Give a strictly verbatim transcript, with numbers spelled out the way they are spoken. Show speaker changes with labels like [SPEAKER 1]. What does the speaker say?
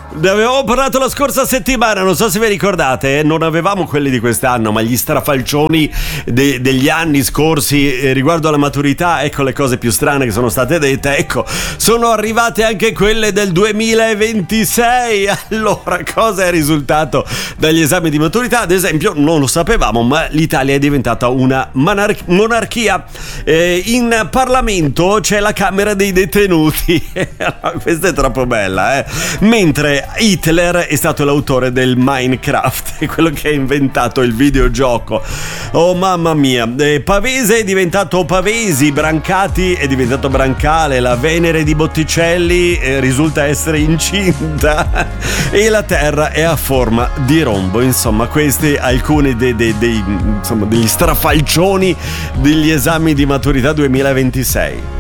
[SPEAKER 1] Ne avevamo parlato la scorsa settimana, non so se vi ricordate, non avevamo quelli di quest'anno, ma gli strafalcioni de- degli anni scorsi eh, riguardo alla maturità. Ecco le cose più strane che sono state dette. Ecco, sono arrivate anche quelle del duemilaventisei. Allora, cosa è risultato dagli esami di maturità? Ad esempio, non lo sapevamo, ma l'Italia è diventata una monar- monarchia. Eh, in Parlamento c'è la Camera dei detenuti. Questa è troppo bella, eh? Mentre Hitler è stato l'autore del Minecraft, quello che ha inventato il videogioco. Oh mamma mia, eh, Pavese è diventato Pavesi, Brancati è diventato Brancale, la Venere di Botticelli eh, risulta essere incinta e la Terra è a forma di rombo. Insomma, questi alcuni dei, dei, dei, insomma, degli strafalcioni degli esami di maturità duemilaventisei.